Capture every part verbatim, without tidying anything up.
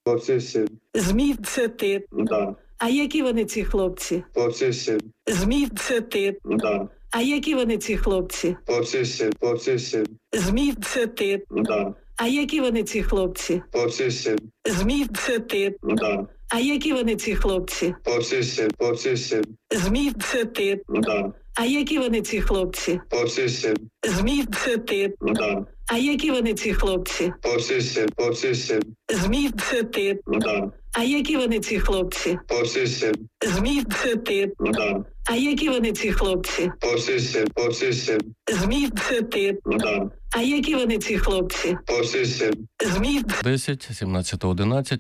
Хлопці всі. ЗМІ – це ти. Да. А які вони ці хлопці? Хлопці всі. ЗМІ – це ти. Да. А які вони ці хлопці? Хлопці всі. Хлопці всі. ЗМІ – це ти. Да. А які вони ці хлопці? Хлопці всі. ЗМІ – це ти. Да. А які вони ці хлопці? Хлопці всі. Хлопці всі. ЗМІ – це ти. Да. А які вони ці хлопці? Хлопці всі. ЗМІ – це ти. Да. А які вони ці хлопці? Хлопці всі. Хлопці всі. ЗМІ – це ти. Да. А які вони ці хлопці? Хлопці всі. ЗМІ – це ти. Да. А які вони ці хлопці? Хлопці всі. Хлопці всі. ЗМІ – це ти. Да. А які вони ці хлопці? Хлопці всі. ЗМІ десять, сімнадцять одинадцять.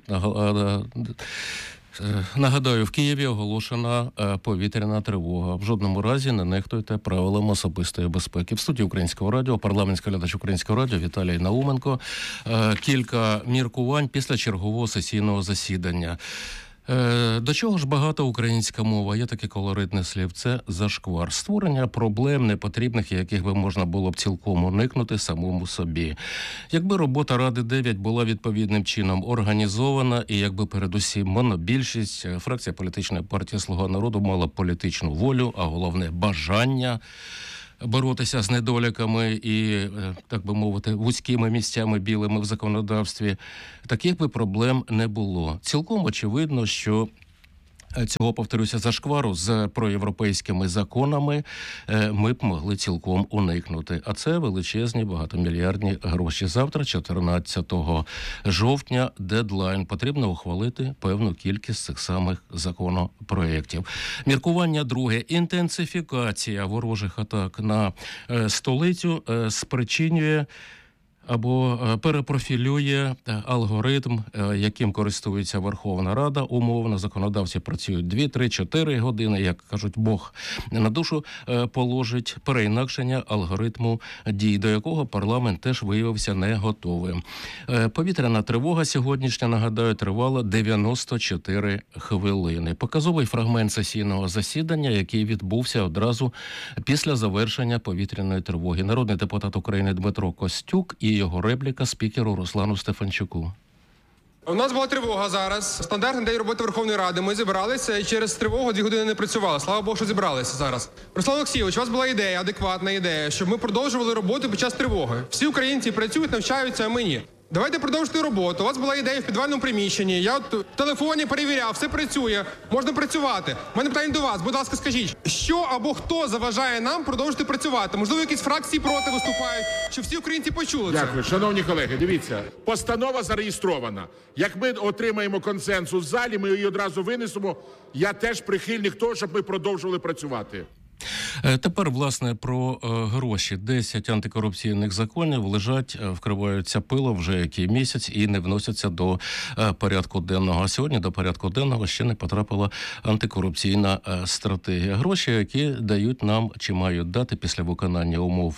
Нагадаю, в Києві оголошена повітряна тривога. В жодному разі не нехтуйте правилам особистої безпеки. В студії Українського радіо, парламентський глядач Українського радіо Віталій Науменко. Кілька міркувань після чергового сесійного засідання. До чого ж багата українська мова? Є таке колоритне слівце «зашквар». Створення проблем непотрібних, яких би можна було б цілком уникнути самому собі. Якби робота Ради дев'ять була відповідним чином організована, і якби передусім монобільшість, фракція політичної партії «Слуга народу» мала політичну волю, а головне бажання боротися з недоліками і, так би мовити, вузькими місцями білими в законодавстві, таких би проблем не було. Цілком очевидно, що цього, повторюся, зашквару з проєвропейськими законами ми б могли цілком уникнути. А це величезні багатомільярдні гроші. Завтра, чотирнадцятого жовтня, дедлайн. Потрібно ухвалити певну кількість цих самих законопроєктів. Міркування друге. Інтенсифікація ворожих атак на столицю спричинює або перепрофілює алгоритм, яким користується Верховна Рада. Умовно, законодавці працюють дві, три, чотири години, як кажуть, Бог на душу положить, переінакшення алгоритму дій, до якого парламент теж виявився не готовим. Повітряна тривога сьогоднішня, нагадаю, тривала дев'яносто чотири хвилини. Показовий фрагмент сесійного засідання, який відбувся одразу після завершення повітряної тривоги. Народний депутат України Дмитро Костюк і його репліка спікеру Руслану Стефанчуку. У нас була тривога зараз. Стандартний день роботи Верховної Ради. Ми зібралися і через тривогу дві години не працювали. Слава Богу, що зібралися зараз. Руслан Олексійович, у вас була ідея, адекватна ідея, щоб ми продовжували роботу під час тривоги. Всі українці працюють, навчаються, а ми ні. Давайте продовжити роботу. У вас була ідея в підвальному приміщенні. Я от в телефоні перевіряв, все працює. Можна працювати. У мене питання до вас. Будь ласка, скажіть, що або хто заважає нам продовжити працювати? Можливо, якісь фракції проти виступають, щоб всі українці почули це? Дякую. Шановні колеги, дивіться. Постанова зареєстрована. Як ми отримаємо консенсус в залі, ми її одразу винесемо. Я теж прихильник того, щоб ми продовжували працювати. Тепер, власне, про гроші. Десять антикорупційних законів лежать, вкриваються пилом вже який місяць і не вносяться до порядку денного. А сьогодні до порядку денного ще не потрапила антикорупційна стратегія. Гроші, які дають нам, чи мають дати після виконання умов,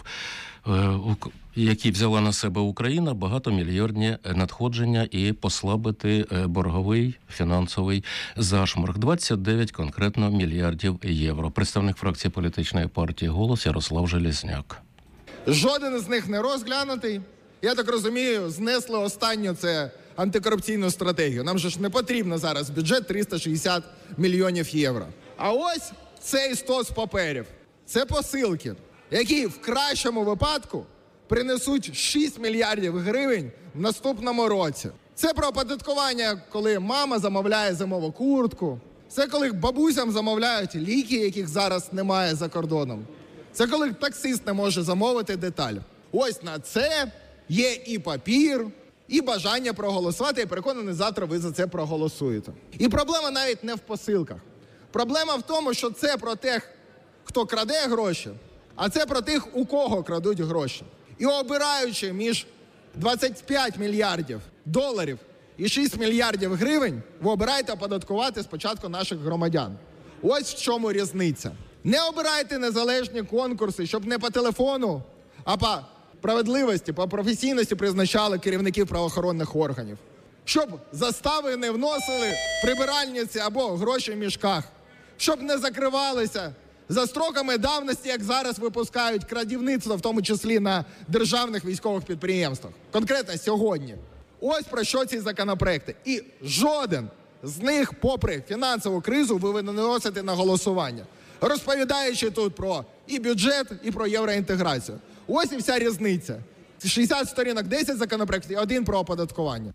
які взяла на себе Україна, багатомільярдні надходження і послабити борговий фінансовий зашморг. двадцять дев'ять конкретно мільярдів євро. Представник фракції політичної партії «Голос» Ярослав Железняк. Жоден з них не розглянутий. Я так розумію, знесли останню це антикорупційну стратегію. Нам же ж не потрібно зараз бюджет триста шістдесят мільйонів євро. А ось цей стос паперів. Це посилки, які в кращому випадку принесуть шість мільярдів гривень в наступному році. Це про оподаткування, коли мама замовляє зимову куртку. Це коли бабусям замовляють ліки, яких зараз немає за кордоном. Це коли таксист не може замовити деталь. Ось на це є і папір, і бажання проголосувати. Я переконаний, завтра ви за це проголосуєте. І проблема навіть не в посилках. Проблема в тому, що це про тих, хто краде гроші, а це про тих, у кого крадуть гроші. І обираючи між двадцять п'ять мільярдів доларів і шість мільярдів гривень, ви обираєте оподаткувати спочатку наших громадян. Ось в чому різниця. Не обирайте незалежні конкурси, щоб не по телефону, а по справедливості, по професійності призначали керівників правоохоронних органів. Щоб застави не вносили прибиральниці або гроші в мішках. Щоб не закривалися за строками давності, як зараз випускають крадівництво, в тому числі на державних військових підприємствах. Конкретно сьогодні. Ось про що ці законопроекти. І жоден з них, попри фінансову кризу, ви виносите на голосування, розповідаючи тут про і бюджет, і про євроінтеграцію. Ось і вся різниця. шістдесят сторінок, десять законопроєктів і один про оподаткування.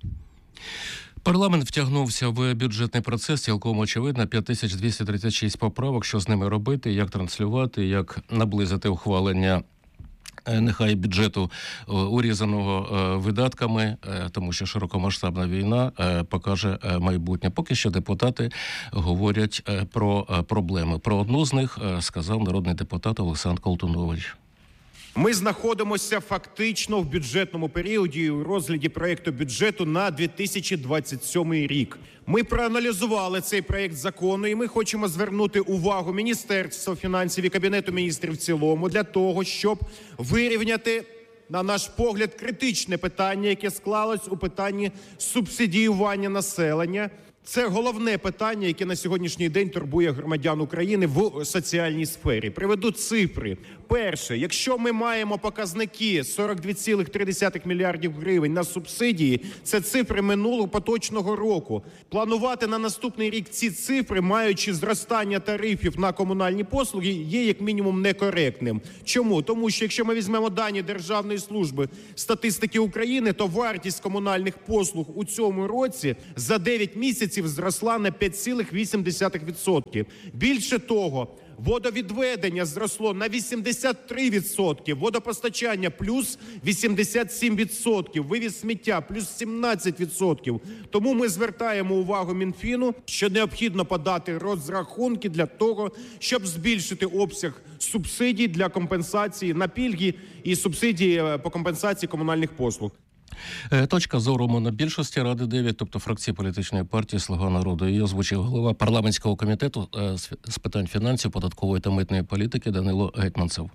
Парламент втягнувся в бюджетний процес, цілком очевидно, п'ять тисяч двісті тридцять шість поправок, що з ними робити, як транслювати, як наблизити ухвалення нехай бюджету урізаного видатками, тому що широкомасштабна війна покаже майбутнє. Поки що депутати говорять про проблеми. Про одну з них сказав народний депутат Олександр Колтунович. Ми знаходимося фактично в бюджетному періоді у розгляді проєкту бюджету на дві тисячі двадцять сьомий рік. Ми проаналізували цей проєкт закону і ми хочемо звернути увагу Міністерства фінансів і Кабінету міністрів в цілому для того, щоб вирівняти, на наш погляд, критичне питання, яке склалось у питанні субсидіювання населення. Це головне питання, яке на сьогоднішній день турбує громадян України в соціальній сфері. Приведу цифри. Перше, якщо ми маємо показники сорок два цілих три десятих мільярдів гривень на субсидії, це цифри минулого поточного року. Планувати на наступний рік ці цифри, маючи зростання тарифів на комунальні послуги, є як мінімум некоректним. Чому? Тому що якщо ми візьмемо дані Державної служби статистики України, то вартість комунальних послуг у цьому році за дев'ять місяців зросла на п'ять цілих вісім десятих відсотка. Більше того, водовідведення зросло на вісімдесят три відсотки, водопостачання плюс вісімдесят сім відсотків, вивіз сміття плюс сімнадцять відсотків. Тому ми звертаємо увагу Мінфіну, що необхідно подати розрахунки для того, щоб збільшити обсяг субсидій для компенсації на пільги і субсидії по компенсації комунальних послуг. Точка зору монобільшості Ради дев'ять, тобто фракції політичної партії «Слуга народу». Її озвучив голова парламентського комітету з питань фінансів, податкової та митної політики Данило Гетманцев.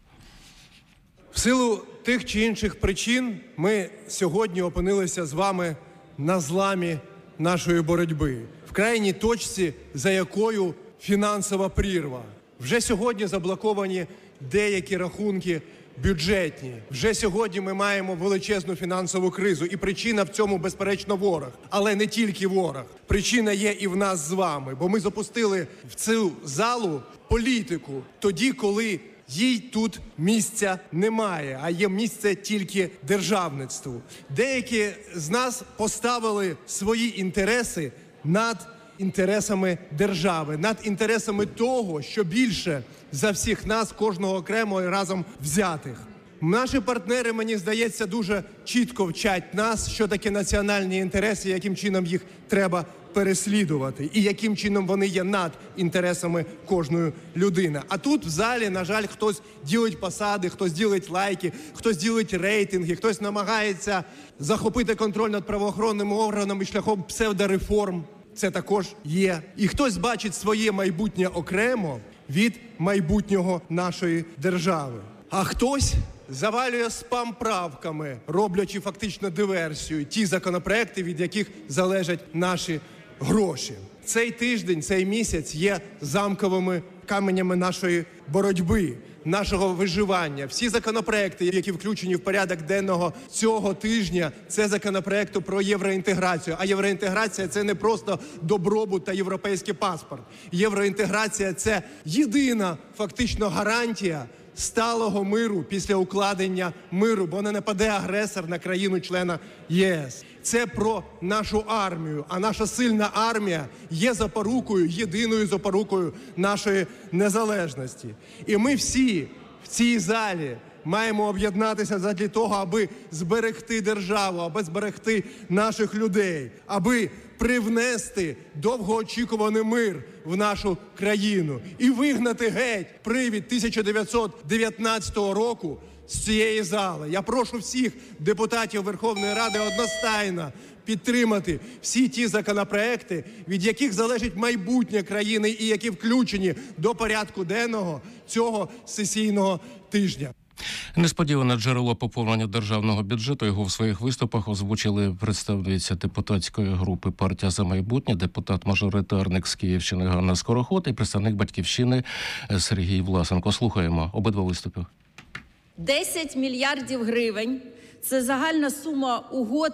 В силу тих чи інших причин ми сьогодні опинилися з вами на зламі нашої боротьби, в крайній точці, за якою фінансова прірва. Вже сьогодні заблоковані деякі рахунки бюджетні. Вже сьогодні ми маємо величезну фінансову кризу, і причина в цьому, безперечно, ворог. Але не тільки ворог. Причина є і в нас з вами, бо ми запустили в цю залу політику тоді, коли їй тут місця немає, а є місце тільки державництву. Деякі з нас поставили свої інтереси над інтересами держави, над інтересами того, що більше за всіх нас, кожного окремо і разом взятих. Наші партнери, мені здається, дуже чітко вчать нас, що таке національні інтереси, яким чином їх треба переслідувати і яким чином вони є над інтересами кожної людини. А тут в залі, на жаль, хтось ділить посади, хтось ділить лайки, хтось ділить рейтинги, хтось намагається захопити контроль над правоохоронними органами шляхом псевдореформ. Це також є. І хтось бачить своє майбутнє окремо від майбутнього нашої держави. А хтось завалює спам-правками, роблячи фактично диверсію, ті законопроекти, від яких залежать наші гроші. Цей тиждень, цей місяць є замковими каменями нашої боротьби, нашого виживання. Всі законопроекти, які включені в порядок денного цього тижня, це законопроекти про євроінтеграцію. А євроінтеграція – це не просто добробут та європейський паспорт. Євроінтеграція – це єдина фактично гарантія сталого миру після укладення миру, бо не нападе агресор на країну-члена ЄС. Це про нашу армію, а наша сильна армія є запорукою, єдиною запорукою нашої незалежності. І ми всі в цій залі маємо об'єднатися задля того, аби зберегти державу, аби зберегти наших людей, аби привнести довгоочікуваний мир в нашу країну і вигнати геть привід тисяча дев'ятсот дев'ятнадцятого року з цієї зали. Я прошу всіх депутатів Верховної Ради одностайно підтримати всі ті законопроекти, від яких залежить майбутнє країни і які включені до порядку денного цього сесійного тижня. Несподіване джерело поповнення державного бюджету. Його в своїх виступах озвучили представниця депутатської групи «Партія за майбутнє», депутат-мажоритарник з Київщини Ганна Скороход і представник «Батьківщини» Сергій Власенко. Слухаємо обидва виступи. десять мільярдів гривень – це загальна сума угод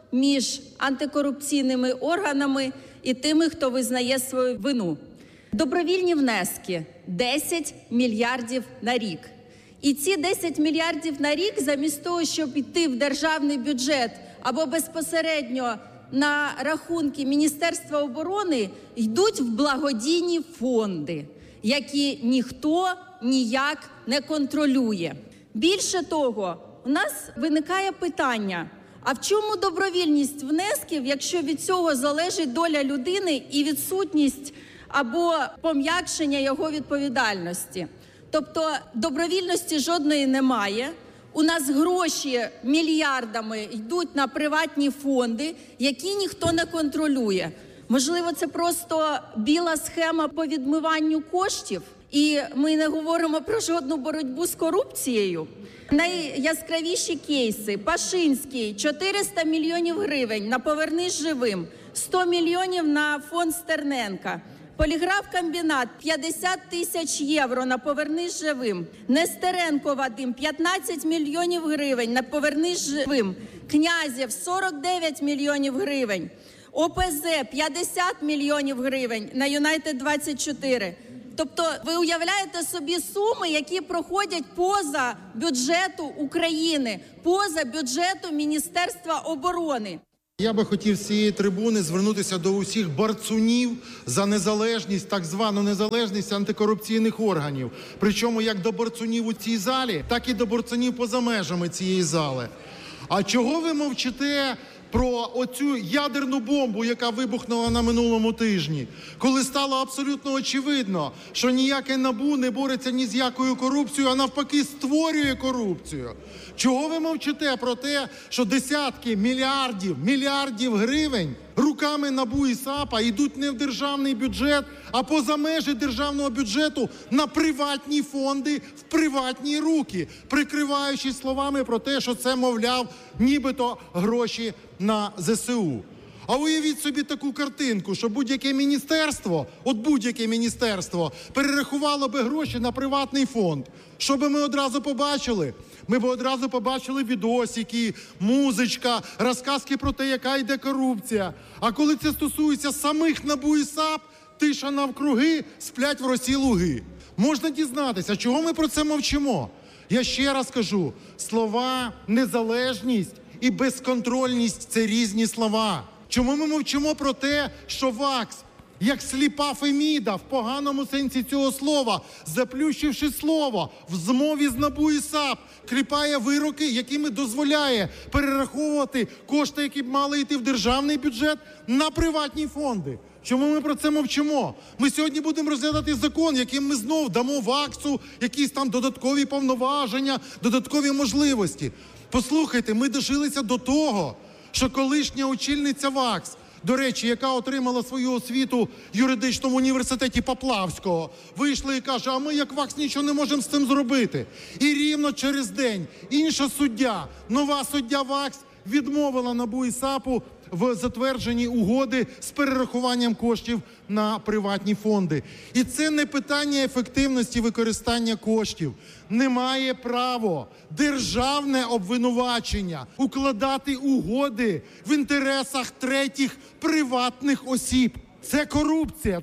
між антикорупційними органами і тими, хто визнає свою вину. Добровільні внески – десять мільярдів на рік. І ці десять мільярдів на рік, замість того, щоб йти в державний бюджет або безпосередньо на рахунки Міністерства оборони, йдуть в благодійні фонди, які ніхто ніяк не контролює. Більше того, у нас виникає питання, а в чому добровільність внесків, якщо від цього залежить доля людини і відсутність або пом'якшення його відповідальності? Тобто добровільності жодної немає. У нас гроші мільярдами йдуть на приватні фонди, які ніхто не контролює. Можливо, це просто біла схема по відмиванню коштів? І ми не говоримо про жодну боротьбу з корупцією? Найяскравіші кейси. Пашинський – чотириста мільйонів гривень на «Повернись живим», сто мільйонів на фонд Стерненка. Поліграфкомбінат – п'ятдесят тисяч євро на «Повернись живим». Нестеренко Вадим – п'ятнадцять мільйонів гривень на «Повернись живим». Князєв – сорок дев'ять мільйонів гривень. О Пе Зе – п'ятдесят мільйонів гривень на Юнайтед двадцять чотири. Тобто ви уявляєте собі суми, які проходять поза бюджету України, поза бюджету Міністерства оборони. Я би хотів з цієї трибуни звернутися до усіх борцунів за незалежність, так звану незалежність антикорупційних органів. Причому як до борцунів у цій залі, так і до борцунів поза межами цієї зали. А чого ви мовчите про оцю ядерну бомбу, яка вибухнула на минулому тижні, коли стало абсолютно очевидно, що ніяке НАБУ не бореться ні з якою корупцією, а навпаки створює корупцію? Чого ви мовчите про те, що десятки мільярдів, мільярдів гривень руками НАБУ і САПа йдуть не в державний бюджет, а поза межі державного бюджету на приватні фонди, в приватні руки, прикриваючись словами про те, що це, мовляв, нібито гроші на Зе Се У. А уявіть собі таку картинку, що будь-яке міністерство, от будь-яке міністерство, перерахувало би гроші на приватний фонд. Що би ми одразу побачили? Ми б одразу побачили відосики, музичка, розказки про те, яка йде корупція. А коли це стосується самих НАБУ і САП, тиша навкруги, сплять в росі луги. Можна дізнатися, чого ми про це мовчимо? Я ще раз кажу, слова «незалежність» і «безконтрольність» – це різні слова. Чому ми мовчимо про те, що ВАКС, як сліпа Феміда, в поганому сенсі цього слова, заплющивши слово, в змові з НАБУ і САП, кліпає вироки, якими дозволяє перераховувати кошти, які б мали йти в державний бюджет, на приватні фонди? Чому ми про це мовчимо? Ми сьогодні будемо розглядати закон, яким ми знов дамо ВАКСу якісь там додаткові повноваження, додаткові можливості. Послухайте, ми дожилися до того, що колишня очільниця ВАКС, до речі, яка отримала свою освіту в юридичному університеті Поплавського, вийшла і каже, а ми як ВАКС нічого не можемо з цим зробити. І рівно через день інша суддя, нова суддя ВАКС, відмовила НАБУ і САПу в затвердженні угоди з перерахуванням коштів на приватні фонди. І це не питання ефективності використання коштів. Немає права державне обвинувачення укладати угоди в інтересах третіх приватних осіб. Це корупція.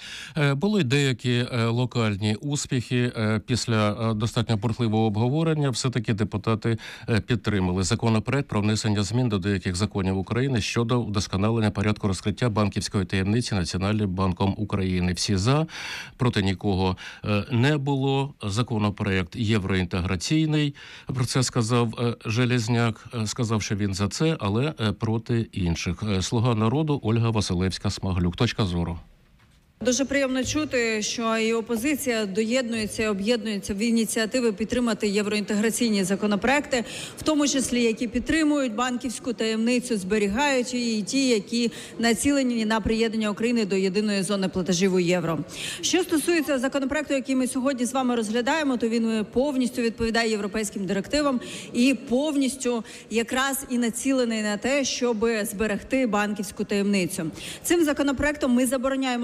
Були деякі локальні успіхи. Після достатньо бурхливого обговорення все-таки депутати підтримали законопроект про внесення змін до деяких законів України щодо вдосконалення порядку розкриття банківської таємниці Національним банком України. Всі за, проти нікого не було. Законопроект євроінтеграційний. Про це сказав Железняк. Сказав, що він за це, але проти інших. Слуга народу Ольга Василевська-Смаглюк. Точка зору. Дуже приємно чути, що і опозиція доєднується, і об'єднується в ініціативи підтримати євроінтеграційні законопроекти, в тому числі, які підтримують банківську таємницю, зберігають її, і ті, які націлені на приєднання України до єдиної зони платежів у євро. Що стосується законопроекту, який ми сьогодні з вами розглядаємо, то він повністю відповідає європейським директивам і повністю якраз і націлений на те, щоб зберегти банківську таємницю. Цим законопроектом ми забороняємо судам в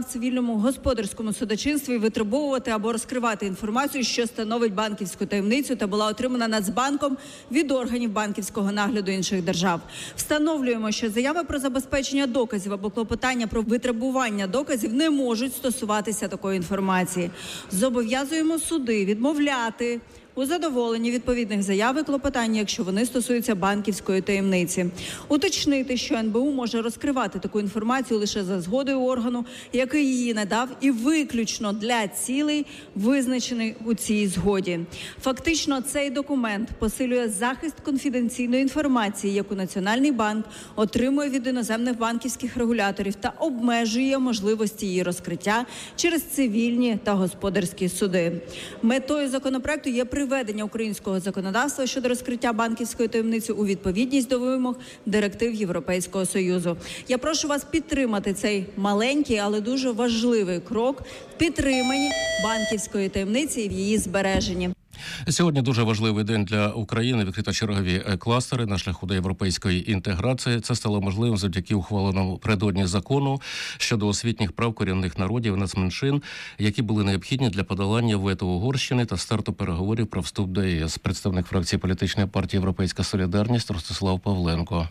цивільному господарському судочинстві витребовувати або розкривати інформацію, що становить банківську таємницю та була отримана Нацбанком від органів банківського нагляду інших держав. Встановлюємо, що заяви про забезпечення доказів або клопотання про витребування доказів не можуть стосуватися такої інформації. Зобов'язуємо суди відмовляти у задоволенні відповідних заяв і клопотань, якщо вони стосуються банківської таємниці. Уточнити, що ен бе у може розкривати таку інформацію лише за згодою органу, який її надав, і виключно для цілей, визначених у цій згоді. Фактично, цей документ посилює захист конфіденційної інформації, яку Національний банк отримує від іноземних банківських регуляторів, та обмежує можливості її розкриття через цивільні та господарські суди. Метою законопроекту є приведення українського законодавства щодо розкриття банківської таємниці у відповідність до вимог директив Європейського Союзу. Я прошу вас підтримати цей маленький, але дуже важливий крок в підтриманні банківської таємниці і в її збереженні. Сьогодні дуже важливий день для України. Відкрита чергові кластери на шляху до європейської інтеграції. Це стало можливим завдяки ухваленому передодні закону щодо освітніх прав корінних народів і нацменшин, які були необхідні для подолання вето Угорщини та старту переговорів про вступ до є ес. Представник фракції політичної партії «Європейська солідарність» Ростислав Павленко.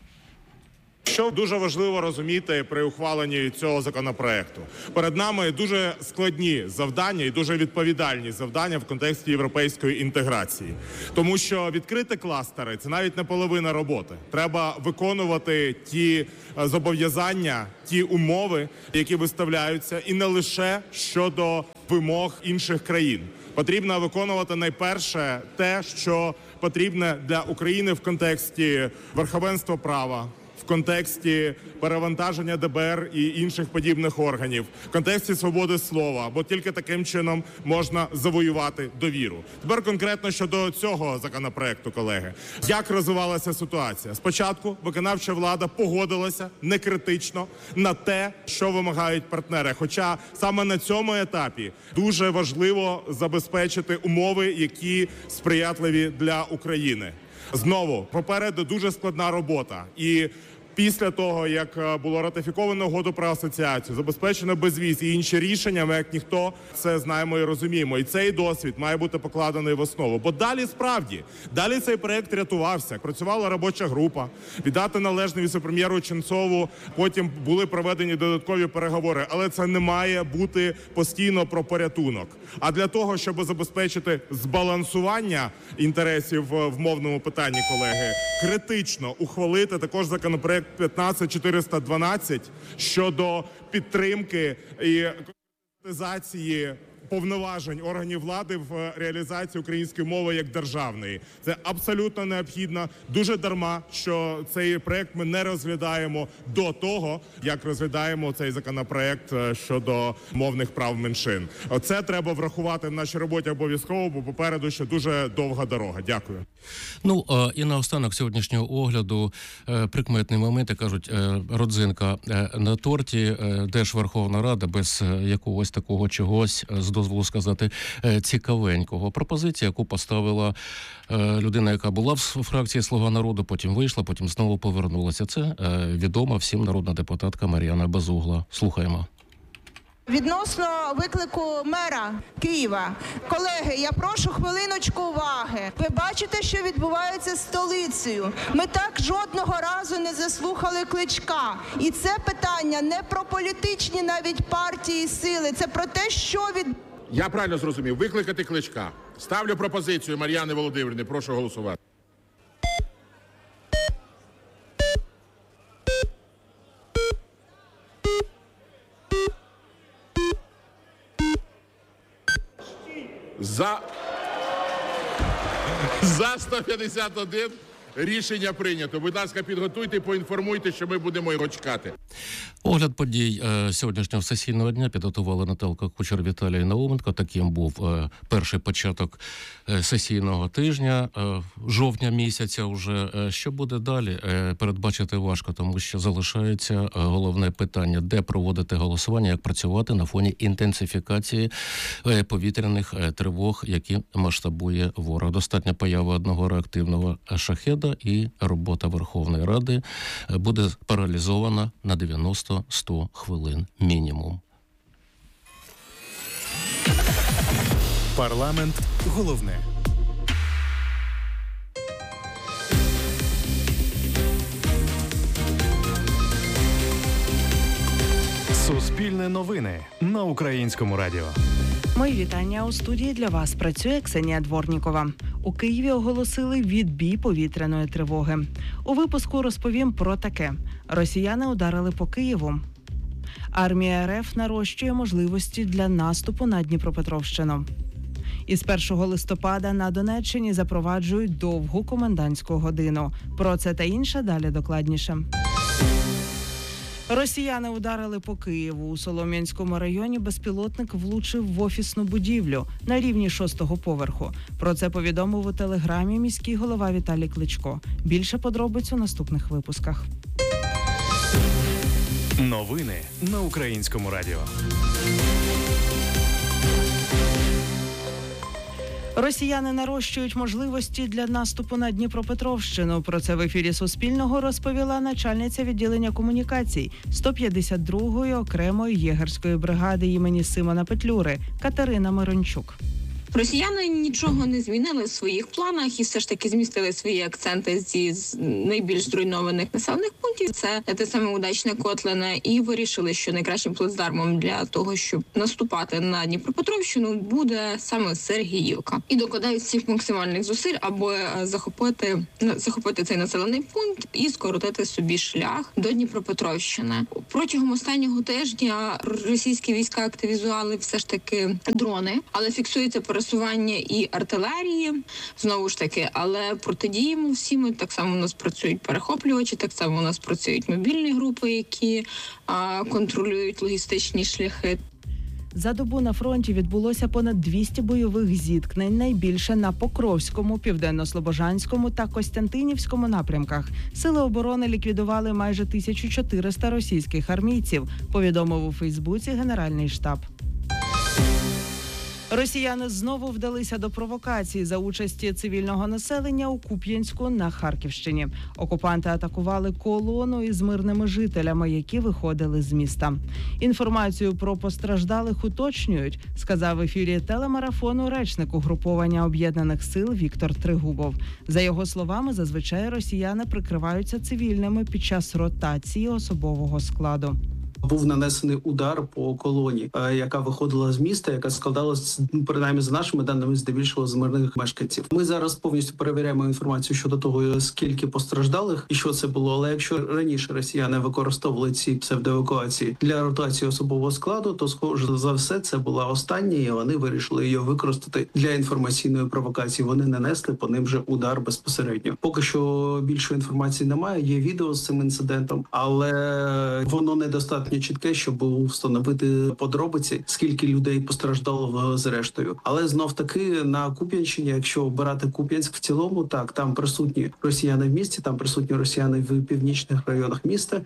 Що дуже важливо розуміти при ухваленні цього законопроекту? Перед нами дуже складні завдання і дуже відповідальні завдання в контексті європейської інтеграції. Тому що відкрити кластери – це навіть не половина роботи. Треба виконувати ті зобов'язання, ті умови, які виставляються, і не лише щодо вимог інших країн. Потрібно виконувати найперше те, що потрібне для України в контексті верховенства права, в контексті перевантаження де бе ер і інших подібних органів, в контексті свободи слова, бо тільки таким чином можна завоювати довіру. Тепер конкретно щодо цього законопроекту, колеги. Як розвивалася ситуація? Спочатку виконавча влада погодилася некритично на те, що вимагають партнери. Хоча саме на цьому етапі дуже важливо забезпечити умови, які сприятливі для України. Знову, попереду дуже складна робота. І після того, як було ратифіковано угоду про асоціацію, забезпечено безвіз і інші рішення, ми як ніхто це знаємо і розуміємо. І цей досвід має бути покладений в основу. Бо далі справді, далі цей проект рятувався. Працювала робоча група, віддати належне віце-прем'єру Ченцову, потім були проведені додаткові переговори. Але це не має бути постійно про порятунок. А для того, щоб забезпечити збалансування інтересів в мовному питанні, колеги, критично ухвалити також законопроект п'ятнадцять чотириста дванадцять щодо підтримки і конкретизації повноважень органів влади в реалізації української мови як державної. Це абсолютно необхідно. Дуже дарма, що цей проект ми не розглядаємо до того, як розглядаємо цей законопроект щодо мовних прав меншин. Це треба врахувати в нашій роботі обов'язково, бо попереду ще дуже довга дорога. Дякую. Ну, і наостанок сьогоднішнього огляду прикметний момент, кажуть, родзинка на торті, де ж Верховна Рада без якогось такого чогось, з дозволу сказати, цікавенького. Пропозиція, яку поставила людина, яка була в фракції «Слуга народу», потім вийшла, потім знову повернулася. Це відома всім народна депутатка Мар'яна Безугла. Слухаємо. Відносно виклику мера Києва. Колеги, я прошу хвилиночку уваги. Ви бачите, що відбувається з столицею. Ми так жодного разу не заслухали Кличка. І це питання не про політичні навіть партії і сили. Це про те, що від... Я правильно зрозумів. Викликати Кличка. Ставлю пропозицію Мар'яни Володимирівни. Прошу голосувати. За... За сто п'ятдесят один рішення прийнято. Будь ласка, підготуйте і поінформуйте, що ми будемо його чекати. Огляд подій е, сьогоднішнього сесійного дня підготувала Наталка Кучер, Віталій Науменко. Таким був е, перший початок е, сесійного тижня, е, жовтня місяця вже. Е, що буде далі, е, передбачити важко, тому що залишається е, головне питання, де проводити голосування, як працювати на фоні інтенсифікації е, повітряних е, тривог, які масштабує ворог. Достатньо появи одного реактивного шахеда і робота Верховної Ради е, буде паралізована на дев'яносто-сто хвилин мінімум. Парламент головне. Суспільне новини на Українському радіо. Мої вітання. У студії для вас працює Ксенія Дворнікова. У Києві оголосили відбій повітряної тривоги. У випуску розповім про таке. Росіяни ударили по Києву. Армія РФ нарощує можливості для наступу на Дніпропетровщину. Із першого листопада на Донеччині запроваджують довгу комендантську годину. Про це та інше далі докладніше. Росіяни ударили по Києву. У Солом'янському районі безпілотник влучив в офісну будівлю на рівні шостого поверху. Про це повідомив у телеграмі міський голова Віталій Кличко. Більше подробиць у наступних випусках. Новини на Українському радіо. Росіяни нарощують можливості для наступу на Дніпропетровщину. Про це в ефірі Суспільного розповіла начальниця відділення комунікацій сто п'ятдесят другої окремої єгерської бригади імені Симона Петлюри Катерина Мирончук. Росіяни нічого не змінили в своїх планах і все ж таки змістили свої акценти зі найбільш зруйнованих населених пунктів. Це те саме Удачне, Котлине, і вирішили, що найкращим плацдармом для того, щоб наступати на Дніпропетровщину, буде саме Сергіївка. І докладають всіх максимальних зусиль, аби захопити захопити цей населений пункт і скоротити собі шлях до Дніпропетровщини. Протягом останнього тижня російські війська активізували все ж таки дрони, але фіксується пересування і артилерії, знову ж таки, але протидіємо всім. Так само у нас працюють перехоплювачі, так само у нас працюють мобільні групи, які а, контролюють логістичні шляхи. За добу на фронті відбулося понад двісті бойових зіткнень, найбільше на Покровському, Південно-Слобожанському та Костянтинівському напрямках. Сили оборони ліквідували майже тисячу чотириста російських армійців, повідомив у Фейсбуці Генеральний штаб. Росіяни знову вдалися до провокації за участі цивільного населення у Куп'янську на Харківщині. Окупанти атакували колону із мирними жителями, які виходили з міста. Інформацію про постраждалих уточнюють, сказав в ефірі телемарафону речник угруповання Об'єднаних сил Віктор Тригубов. За його словами, зазвичай росіяни прикриваються цивільними під час ротації особового складу. Був нанесений удар по колоні, яка виходила з міста, яка складалась, принаймні за нашими даними, здебільшого з мирних мешканців. Ми зараз повністю перевіряємо інформацію щодо того, скільки постраждалих і що це було. Але якщо раніше росіяни використовували ці псевдоевакуації для ротації особового складу, то схоже за все це була остання, і вони вирішили її використати для інформаційної провокації. Вони нанесли по ним вже удар безпосередньо. Поки що більшої інформації немає. Є відео з цим інцидентом, але воно недостатньо чітке, щоб встановити подробиці, скільки людей постраждало зрештою. Але знов таки на Куп'янщині, якщо обирати Куп'янськ в цілому, так, там присутні росіяни в місті, там присутні росіяни в північних районах міста.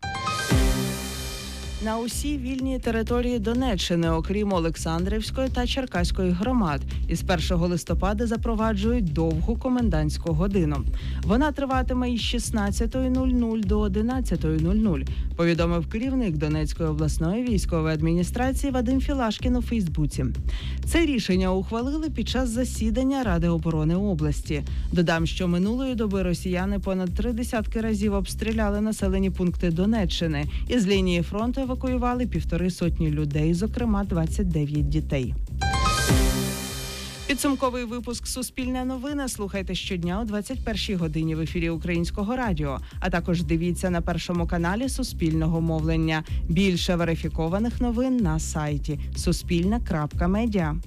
На усій вільній території Донеччини, окрім Олександрівської та Черкаської громад, із першого листопада запроваджують довгу комендантську годину. Вона триватиме із шістнадцятої до одинадцятої, повідомив керівник Донецької обласної військової адміністрації Вадим Філашкін у Фейсбуці. Це рішення ухвалили під час засідання Ради оборони області. Додам, що минулої доби росіяни понад три десятки разів обстріляли населені пункти Донеччини. Із лінії фронту евакуювали півтори сотні людей, зокрема двадцять дев'ять дітей. Підсумковий випуск «Суспільне новини» слухайте щодня о двадцять першій годині в ефірі Українського радіо, а також дивіться на Першому каналі Суспільного мовлення. Більше верифікованих новин на сайті суспільне крапка медіа.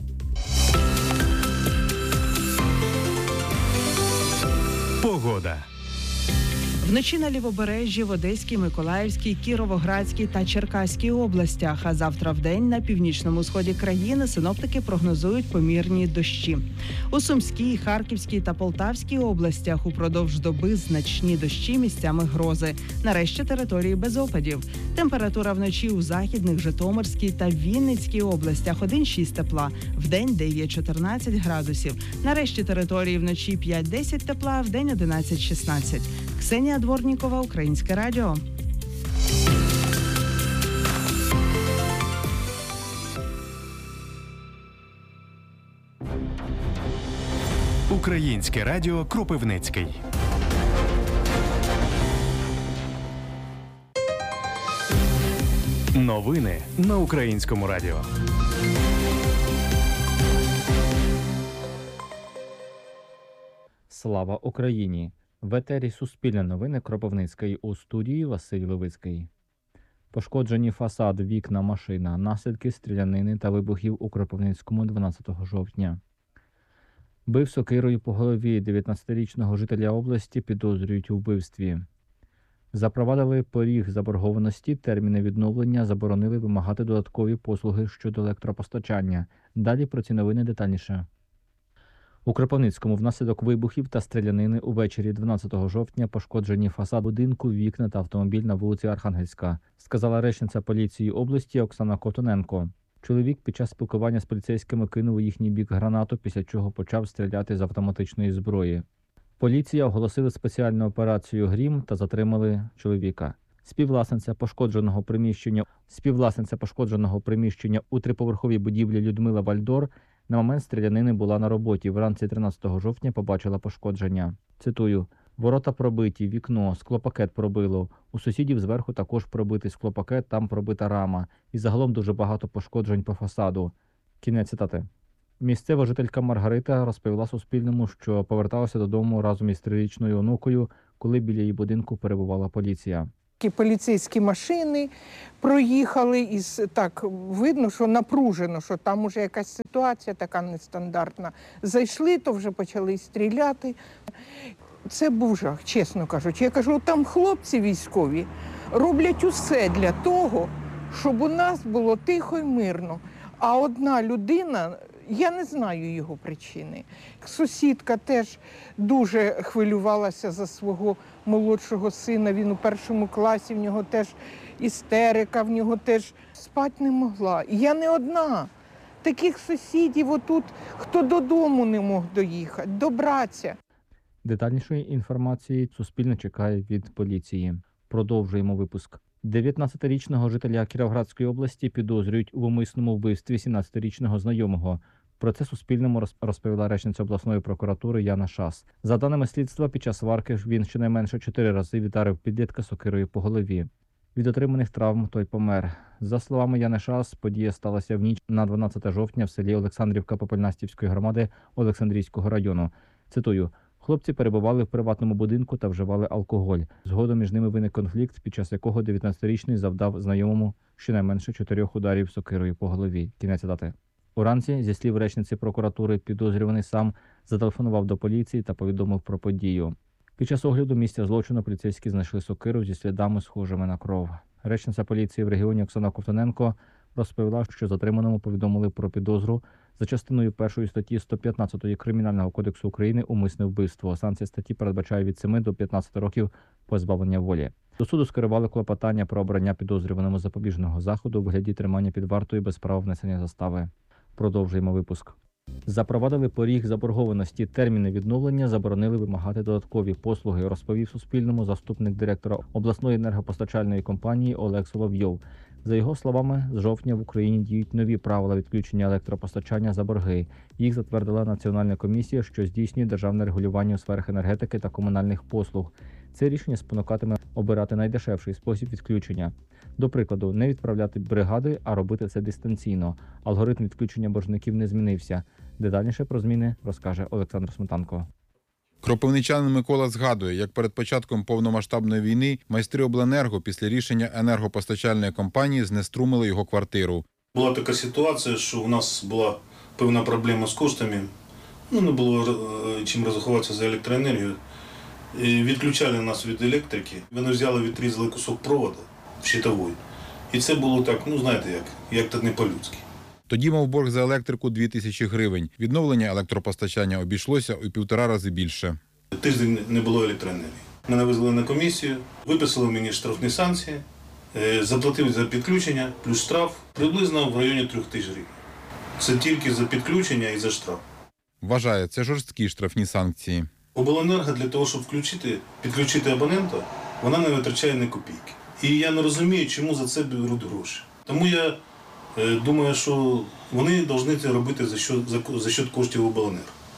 Погода. Вночі на Лівобережжі, в Одеській, Миколаївській, Кіровоградській та Черкаській областях, а завтра вдень на північному сході країни синоптики прогнозують помірні дощі. У Сумській, Харківській та Полтавській областях упродовж доби значні дощі, місцями грози. Нарешті території без опадів. Температура вночі у Західних, Житомирській та Вінницькій областях один-шість тепла, вдень дев'ять-чотирнадцять градусів. Нарешті території вночі п'ять-десять тепла, а вдень одинадцять-шістнадцять. Ксенія Дворнікова, Українське радіо. Українське радіо Кропивницький. Новини на Українському радіо. Слава Україні! В етері Суспільне новини Кропивницький, у студії Василь Левицький. Пошкоджені фасад, вікна, машина, наслідки стрілянини та вибухів у Кропивницькому дванадцятого жовтня. Бив сокирою по голові дев'ятнадцятирічного жителя області, підозрюють у вбивстві. Запровадили поріг заборгованості, терміни відновлення, заборонили вимагати додаткові послуги щодо електропостачання. Далі про ці новини детальніше. У Кропивницькому внаслідок вибухів та стрілянини увечері дванадцятого жовтня пошкоджені фасад будинку, вікна та автомобіль на вулиці Архангельська, сказала речниця поліції області Оксана Котоненко. Чоловік під час спілкування з поліцейськими кинув у їхній бік гранату, після чого почав стріляти з автоматичної зброї. Поліція оголосила спеціальну операцію «Грім» та затримали чоловіка. Співвласниця пошкодженого приміщення, співвласниця пошкодженого приміщення у триповерховій будівлі Людмила Вальдор на момент стрілянини була на роботі. Вранці тринадцятого жовтня побачила пошкодження. Цитую: «Ворота пробиті, вікно, склопакет пробило. У сусідів зверху також пробитий склопакет, там пробита рама. І загалом дуже багато пошкоджень по фасаду». Кінець цитати. Місцева жителька Маргарита розповіла Суспільному, що поверталася додому разом із трирічною онукою, коли біля її будинку перебувала поліція. Поліцейські машини проїхали, і так видно, що напружено, що там уже якась ситуація така нестандартна. Зайшли, то вже почали стріляти. Це був жах, чесно кажучи. Я кажу, там хлопці військові роблять усе для того, щоб у нас було тихо і мирно. А одна людина, я не знаю його причини. Сусідка теж дуже хвилювалася за свого молодшого сина. Він у першому класі, в нього теж істерика, в нього теж спати не могла. І я не одна. Таких сусідів отут, хто додому не мог доїхати, добратися. Детальнішої інформації Суспільне чекає від поліції. Продовжуємо випуск. дев'ятнадцятирічного жителя Кіровоградської області підозрюють у умисному вбивстві сімнадцятирічного знайомого. Про це Суспільному розповіла речниця обласної прокуратури Яна Шас. За даними слідства, під час сварки він щонайменше чотири рази вдарив підлітка сокирою по голові. Від отриманих травм той помер. За словами Яни Шас, подія сталася в ніч на дванадцяте жовтня в селі Олександрівка Попельнастівської громади Олександрійського району. Цитую: «Хлопці перебували в приватному будинку та вживали алкоголь. Згодом між ними виник конфлікт, під час якого дев'ятнадцятирічний завдав знайомому щонайменше чотирьох ударів сокирою по голові». Кінець цитати. Уранці, зі слів речниці прокуратури, підозрюваний сам зателефонував до поліції та повідомив про подію. Під час огляду місця злочину поліцейські знайшли сокиру зі слідами, схожими на кров. Речниця поліції в регіоні Оксана Ковтоненко розповіла, що затриманому повідомили про підозру за частиною першої статті сто п'ятнадцять Кримінального кодексу України «Умисне вбивство». Санкція статті передбачає від семи до п'ятнадцяти років позбавлення волі. До суду скерували клопотання про обрання підозрюваному запобіжного заходу у вигляді тримання під вартою без права внесення застави. Продовжуємо випуск. Запровадили поріг заборгованості, терміни відновлення, заборонили вимагати додаткові послуги, розповів Суспільному заступник директора обласної енергопостачальної компанії Олег Соловйов. За його словами, з жовтня в Україні діють нові правила відключення електропостачання за борги. Їх затвердила Національна комісія, що здійснює державне регулювання у сферах енергетики та комунальних послуг. Це рішення спонукатиме обирати найдешевший спосіб відключення. До прикладу, не відправляти бригади, а робити це дистанційно. Алгоритм відключення боржників не змінився. Детальніше про зміни розкаже Олександр Сметанко. Кропивничанин Микола згадує, як перед початком повномасштабної війни майстри обленерго після рішення енергопостачальної компанії знеструмили його квартиру. Була така ситуація, що у нас була певна проблема з коштами. Ну, не було чим розрахуватися за електроенергію. І відключали нас від електрики. Вони взяли, відрізали кусок проводу щитовий. І це було так, ну знаєте як, як то не по-людськи. Тоді мав борг за електрику дві тисячі гривень. Відновлення електропостачання обійшлося у півтора рази більше. Тиждень не було електроенергії. Мене визвали на комісію, виписали мені штрафні санкції, заплатив за підключення, плюс штраф, приблизно в районі трьох тисяч гривень. Це тільки за підключення і за штраф. Вважає, це жорсткі штрафні санкції. Обленерго для того, щоб включити, підключити абонента, вона не витрачає ні копійки. І я не розумію, чому за це беруть гроші. Тому я е, думаю, що вони повинні це робити за счет, за, за счет коштів обленерго.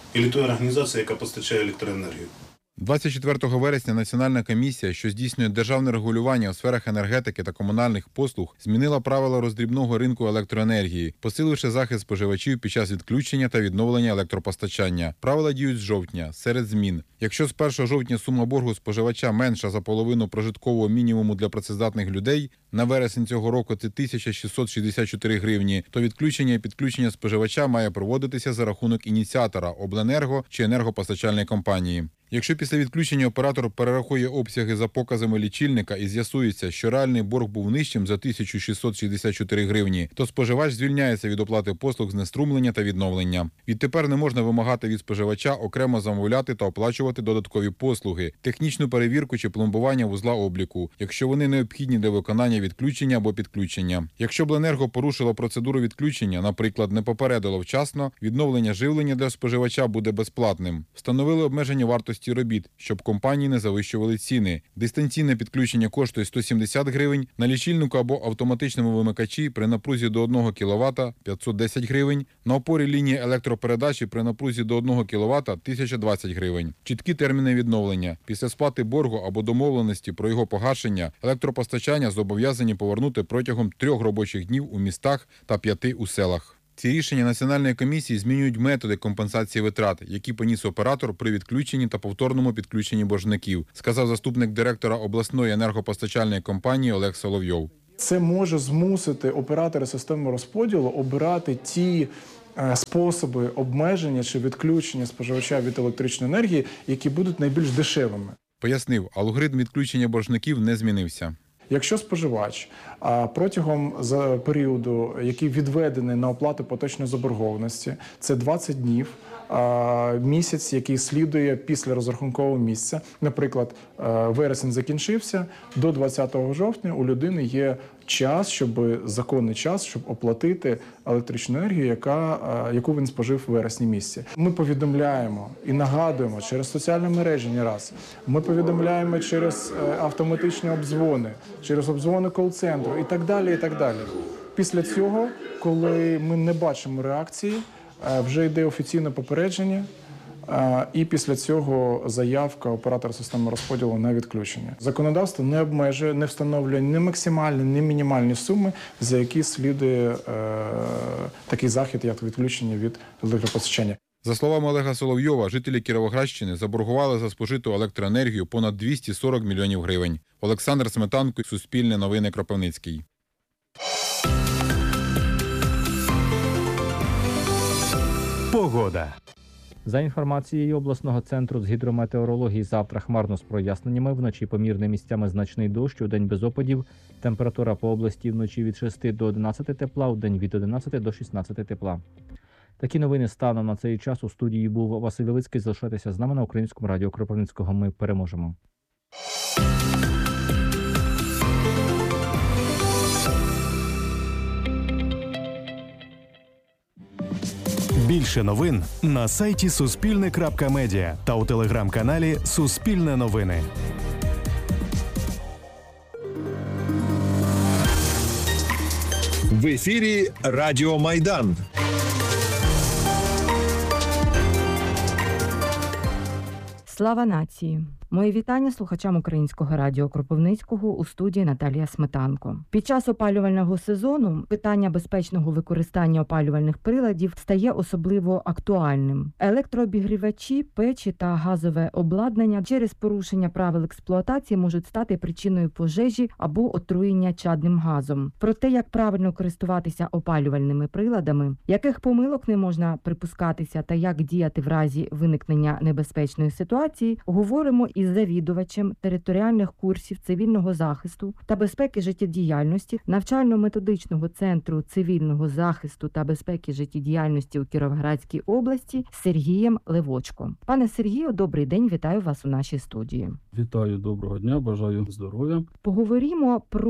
або тої організації, яка постачає електроенергію. двадцять четвертого вересня Національна комісія, що здійснює державне регулювання у сферах енергетики та комунальних послуг, змінила правила роздрібного ринку електроенергії, посиливши захист споживачів під час відключення та відновлення електропостачання. Правила діють з жовтня. Серед змін: якщо з першого жовтня сума боргу споживача менша за половину прожиткового мінімуму для працездатних людей, на вересень цього року це тисяча шістсот шістдесят чотири гривні, то відключення і підключення споживача має проводитися за рахунок ініціатора – обленерго чи енергопостачальної компанії. Якщо після відключення оператор перерахує обсяги за показами лічильника і з'ясується, що реальний борг був нижчим за тисячу шістсот шістдесят чотири гривні, то споживач звільняється від оплати послуг знеструмлення та відновлення. Відтепер не можна вимагати від споживача окремо замовляти та оплачувати додаткові послуги, технічну перевірку чи пломбування вузла обліку, якщо вони необхідні для виконання відключення або підключення. Якщо обленерго порушило процедуру відключення, наприклад, не попередило вчасно, відновлення живлення для споживача буде безплатним. Встановили обмеження вартості робіт, щоб компанії не завищували ціни. Дистанційне підключення коштує сто сімдесят гривень, на лічильнику або автоматичному вимикачі при напрузі до одного кіловата – п'ятсот десять гривень, на опорі лінії електропередачі при напрузі до одного кіловата – тисяча двадцять гривень. Чіткі терміни відновлення. Після сплати боргу або домовленості про його погашення електропостачання зобов'язані повернути протягом трьох робочих днів у містах та п'яти у селах. Ці рішення Національної комісії змінюють методи компенсації витрат, які поніс оператор при відключенні та повторному підключенні боржників, сказав заступник директора обласної енергопостачальної компанії Олег Соловйов. Це може змусити оператори системи розподілу обирати ті способи обмеження чи відключення споживача від електричної енергії, які будуть найбільш дешевими. Пояснив, алгоритм відключення боржників не змінився. Якщо споживач протягом періоду, який відведений на оплату поточної заборгованості, це двадцять днів, місяць, який слідує після розрахункового місяця, наприклад, вересень закінчився, до двадцятого жовтня у людини є час, щоб законний час, щоб оплатити електричну енергію, яка, яку він спожив в вересні місяці. Ми повідомляємо і нагадуємо через соціальні мережі не раз. Ми повідомляємо через автоматичні обдзвони, через обдзвони кол-центру і так далі, і так далі. Після цього, коли ми не бачимо реакції, вже йде офіційне попередження, і після цього заявка оператора системи розподілу на відключення. Законодавство не обмежує, не встановлює ні максимальні, ні мінімальні суми, за які слідує е, такий захід, як відключення від електропостачання. За словами Олега Соловйова, жителі Кіровоградщини заборгували за спожиту електроенергію понад двісті сорок мільйонів гривень. Олександр Сметанко, Суспільне новини, Кропивницький. Погода. За інформацією обласного центру з гідрометеорології, завтра хмарно з проясненнями, вночі помірний місцями значний дощ, удень без опадів. Температура по області вночі від шести до одинадцяти тепла, удень від одинадцяти до шістнадцяти тепла. Такі новини станом на цей час. У студії був Василь Левицький. Залишайтеся з нами на Українському радіо Кропивницького. Ми переможемо. Більше новин на сайті суспільне крапка медіа та у телеграм-каналі Суспільне новини. В ефірі Радіо Майдан. Слава нації! Мої вітання слухачам Українського радіо Кропивницького, у студії Наталія Сметанко. Під час опалювального сезону питання безпечного використання опалювальних приладів стає особливо актуальним. Електрообігрівачі, печі та газове обладнання через порушення правил експлуатації можуть стати причиною пожежі або отруєння чадним газом. Про те, як правильно користуватися опалювальними приладами, яких помилок не можна припускатися та як діяти в разі виникнення небезпечної ситуації, говоримо із завідувачем територіальних курсів цивільного захисту та безпеки життєдіяльності навчально-методичного центру цивільного захисту та безпеки життєдіяльності у Кіровоградській області Сергієм Левочко. Пане Сергію, добрий день, вітаю вас у нашій студії. Вітаю, доброго дня, бажаю здоров'я. Поговоримо про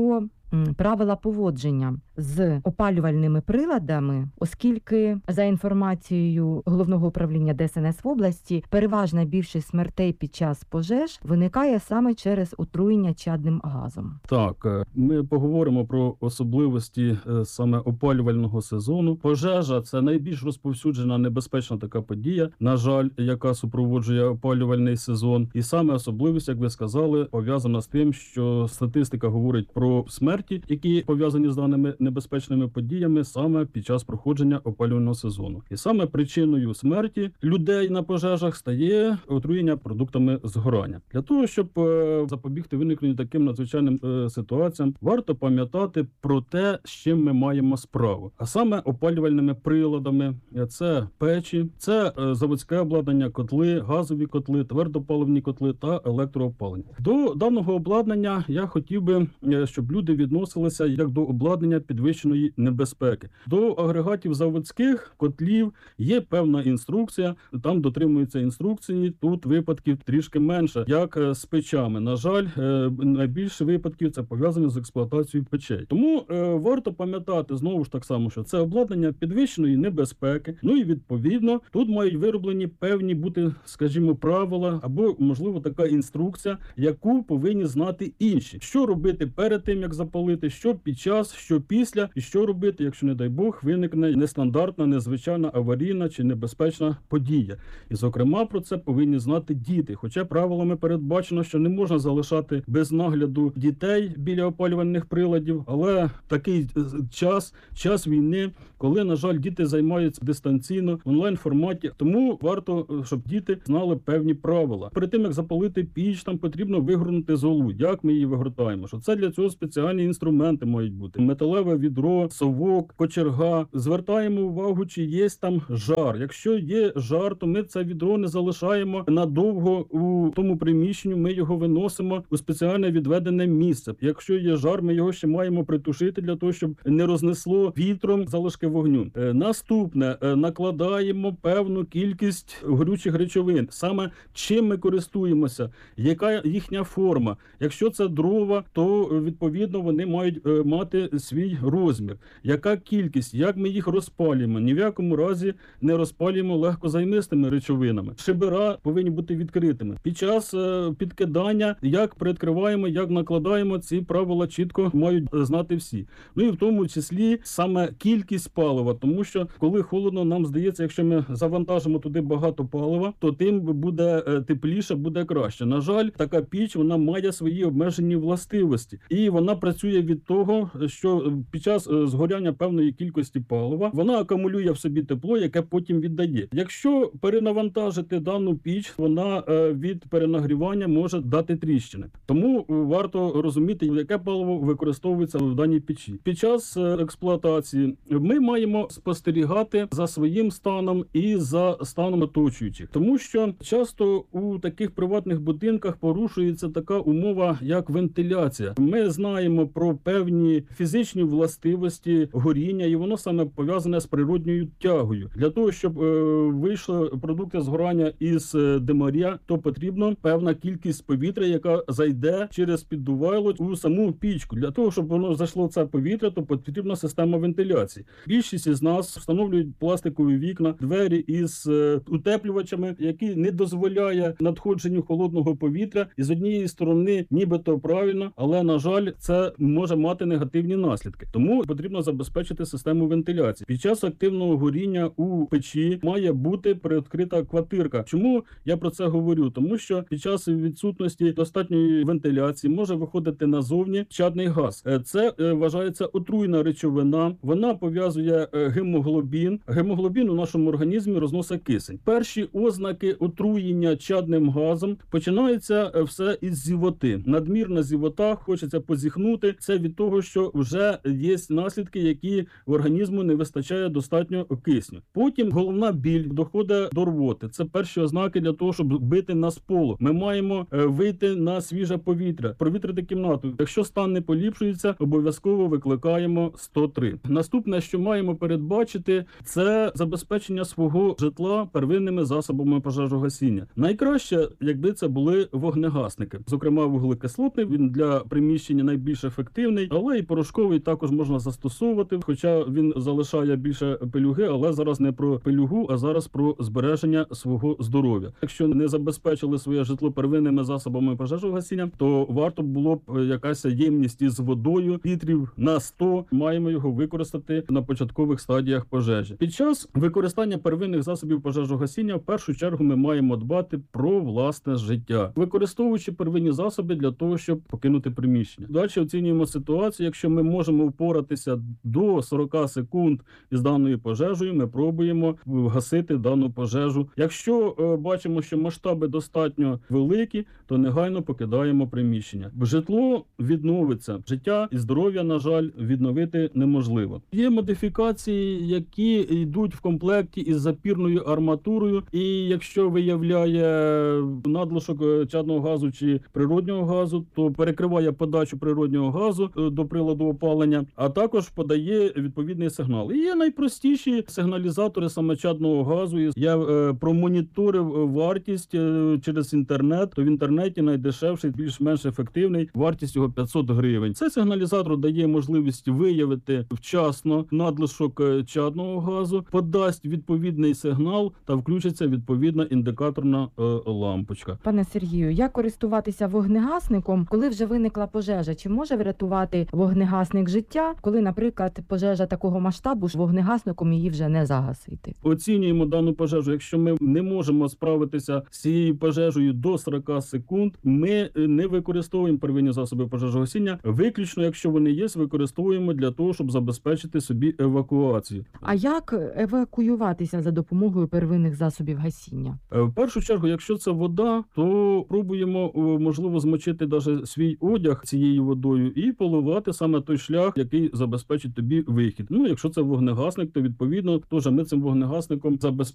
м, правила поводження з опалювальними приладами, оскільки за інформацією Головного управління Де Ес Ен Ес в області, переважна більшість смертей під час пожеж виникає саме через отруєння чадним газом. Так, е, ми поговоримо про особливості е, саме опалювального сезону. Пожежа – це найбільш розповсюджена небезпечна така подія, на жаль, яка супроводжує опалювальний сезон. І саме особливість, як ви сказали, пов'язана з тим, що статистика говорить про смерті, які пов'язані з даними небезпечними подіями саме під час проходження опалювального сезону. І саме причиною смерті людей на пожежах стає отруєння продуктами згорання. Для того, щоб е, запобігти виникненню таким надзвичайним е, ситуаціям, варто пам'ятати про те, з чим ми маємо справу. А саме опалювальними приладами. Це печі, це е, заводське обладнання, котли, газові котли, твердопаливні котли та електроопалення. До даного обладнання я хотів би, е, щоб люди відносилися як до обладнання підвищеної небезпеки. До агрегатів заводських котлів є певна інструкція, там дотримуються інструкції, тут випадків трішки менше, як е, з печами. На жаль, е, найбільше випадків це пов'язано з експлуатацією печей. Тому е, варто пам'ятати знову ж так само, що це обладнання підвищеної небезпеки. Ну і відповідно тут мають вироблені певні бути, скажімо, правила або, можливо, така інструкція, яку повинні знати інші. Що робити перед тим, як запалити, що під час, що після, і що робити, якщо, не дай Бог, виникне нестандартна, незвичайна, аварійна чи небезпечна подія. І, зокрема, про це повинні знати діти. Хоча правилами передбачено, що не можна залишати без нагляду дітей біля опалювальних приладів, але такий час, час війни, коли, на жаль, діти займаються дистанційно, в онлайн-форматі, тому варто, щоб діти знали певні правила. Перед тим, як запалити піч, там потрібно вигорнути золу. Як ми її вигортаємо? Що це для цього спеціальні інструменти мають бути. Металеве відро, совок, кочерга. Звертаємо увагу, чи є там жар. Якщо є жар, то ми це відро не залишаємо надовго у тому приміщенні, ми його виносимо у спеціальне відведене місце. Якщо є жар, ми його ще маємо притушити для того, щоб не рознесло вітром залишки вогню. Е, наступне, е, накладаємо певну кількість горючих речовин. Саме чим ми користуємося, яка їхня форма. Якщо це дрова, то відповідно вони мають е, мати свій розмір. Яка кількість, як ми їх розпалюємо? Ні в якому разі не розпалюємо легкозаймистими речовинами. Шибера повинні бути відкритими. Під час е, підкидання, як приоткриваємо, як накладаємо, ці правила чітко мають знати всі. Ну і в тому числі саме кількість палива, тому що коли холодно, нам здається, якщо ми завантажимо туди багато палива, то тим буде е, тепліше, буде краще. На жаль, така піч, вона має свої обмежені властивості. І вона працює від того, що під час е, згоряння певної кількості палива, вона акумулює в собі тепло, яке потім віддає. Якщо перенавантажити дану піч, вона е, від перенагрівання може дати тріщини. Тому варто розуміти, яке паливо використовується в даній печі. Під час е, експлуатації ми маємо спостерігати за своїм станом і за станом оточуючих. Тому що часто у таких приватних будинках порушується така умова, як вентиляція. Ми знаємо про певні фізичні властивості горіння, і воно саме пов'язане з природньою тягою. Для того, щоб е, вийшли продукти згорання із е, димаря, то потрібно певна кількість повітря, яка зайде через піддувайло у саму пічку. Для того, щоб воно зайшло це повітря, то потрібна система вентиляції. Більшість із нас встановлюють пластикові вікна, двері із е, утеплювачами, які не дозволяє надходженню холодного повітря. І з однієї сторони нібито правильно, але, на жаль, це може мати негативні наслідки. Тому потрібно забезпечити систему вентиляції. Під час активного горіння у печі має бути приоткрита квартирка. Чому я про це говорю? Тому що під час відсутності достатньої вентиляції може виходити назовні чадний газ. Це вважається отруйна речовина. Вона пов'язує гемоглобін. Гемоглобін у нашому організмі розносить кисень. Перші ознаки отруєння чадним газом починаються все із зівоти. Надмірна зівота, хочеться позіхнути. Це від того, що вже є наслідки, які в організму не вистачає достатньо кисню. Потім головна біль доходить до рвоти. Це перші ознаки для того, щоб бити на сполох. Ми маємо вийти на свіже повітря, провітрити кімнату. Якщо стан не поліпшується, обов'язково викликаємо сто три. Наступне, що маємо передбачити, це забезпечення свого житла первинними засобами пожежогасіння. Найкраще, якби це були вогнегасники. Зокрема, вуглекислотний, він для приміщення найбільш ефективний. ефективний, але і порошковий також можна застосовувати, хоча він залишає більше пилюги, але зараз не про пилюгу, а зараз про збереження свого здоров'я. Якщо не забезпечили своє житло первинними засобами пожежогасіння, то варто було б якась ємність із водою літрів на сто. Маємо його використати на початкових стадіях пожежі. Під час використання первинних засобів пожежогасіння в першу чергу ми маємо дбати про власне життя, використовуючи первинні засоби для того, щоб покинути приміщення. Далі оцінюємо ситуацію. Якщо ми можемо впоратися до сорок секунд із даною пожежею, ми пробуємо гасити дану пожежу. Якщо е, бачимо, що масштаби достатньо великі, то негайно покидаємо приміщення. Житло відновиться. Життя і здоров'я, на жаль, відновити неможливо. Є модифікації, які йдуть в комплекті із запірною арматурою, і якщо виявляє надлишок чадного газу чи природнього газу, то перекриває подачу природнього газу до приладу опалення, а також подає відповідний сигнал. І є найпростіші сигналізатори саме чадного газу. Я е, промоніторив вартість е, через інтернет, то в інтернеті найдешевший, більш-менш ефективний, вартість його п'ятсот гривень. Цей сигналізатор дає можливість виявити вчасно надлишок чадного газу, подасть відповідний сигнал та включиться відповідна індикаторна е, лампочка. Пане Сергію, як користуватися вогнегасником, коли вже виникла пожежа? Чи може врятувати вогнегасник життя, коли, наприклад, пожежа такого масштабу, ж вогнегасником її вже не загасити? Оцінюємо дану пожежу. Якщо ми не можемо справитися з цією пожежею до сорок секунд, ми не використовуємо первинні засоби пожежогасіння. Виключно, якщо вони є, використовуємо для того, щоб забезпечити собі евакуацію. А як евакуюватися за допомогою первинних засобів гасіння? В першу чергу, якщо це вода, то пробуємо, можливо, змочити даже свій одяг цією водою і поливати саме той шлях, який забезпечить тобі вихід. Ну, якщо це вогнегасник, то відповідно теж ми цим вогнегасником забезпечимо